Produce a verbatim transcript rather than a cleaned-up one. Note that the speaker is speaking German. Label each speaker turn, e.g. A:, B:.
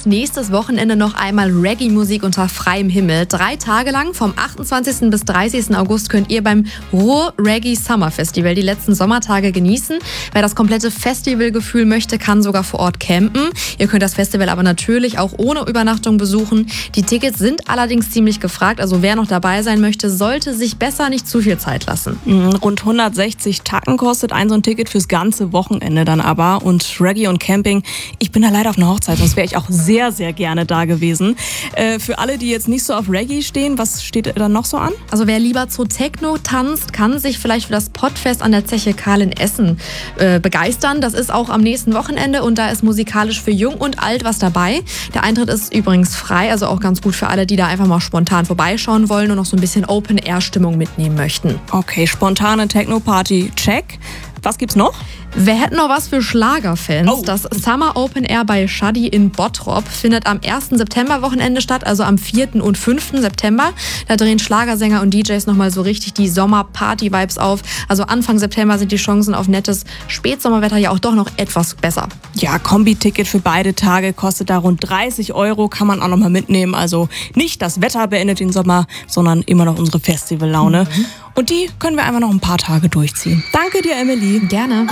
A: gibt's nächstes Wochenende noch einmal Reggae-Musik unter freiem Himmel. Drei Tage lang, vom achtundzwanzigsten bis dreißigsten August, könnt ihr beim Ruhr Reggae Summer Festival die letzten Sommertage genießen. Wer das komplette Festivalgefühl möchte, kann sogar vor Ort campen. Ihr könnt das Festival aber natürlich auch ohne Übernachtung besuchen. Die Tickets sind allerdings ziemlich gefragt, also wer noch dabei sein möchte, sollte sich besser nicht zu viel Zeit lassen.
B: Rund hundertsechzig Tacken kostet ein so ein Ticket fürs ganze Wochenende dann aber. Und Reggae und Camping, ich bin da leider auf einer Hochzeit, sonst wäre ich auch sehr, sehr gerne da gewesen. Äh, für alle, die jetzt nicht so auf Reggae stehen, was steht da noch so an?
A: Also wer lieber zu Techno tanzt, kann sich vielleicht für das Pottfest an der Zeche Karl in Essen äh, begeistern. Das ist auch am nächsten Wochenende und da ist musikalisch für Jung und Alt was dabei. Der Eintritt ist übrigens frei, also auch ganz gut für alle, die da einfach mal spontan vorbeischauen wollen und noch so ein bisschen Open-Air-Stimmung mitnehmen möchten.
B: Okay, spontane Techno-Party, check. Was gibt's noch?
A: Wir hätten noch was für Schlagerfans.
B: Oh.
A: Das Summer Open Air bei Shadi in Bottrop findet am ersten September-Wochenende statt, also am vierten und fünften September. Da drehen Schlagersänger und D Js nochmal so richtig die Sommer-Party-Vibes auf. Also Anfang September sind die Chancen auf nettes Spätsommerwetter ja auch doch noch etwas besser.
B: Ja, Kombi-Ticket für beide Tage kostet da rund dreißig Euro, kann man auch noch mal mitnehmen. Also nicht das Wetter beendet den Sommer, sondern immer noch unsere Festivallaune. Mhm. Und die können wir einfach noch ein paar Tage durchziehen. Danke dir, Emily.
A: Gerne.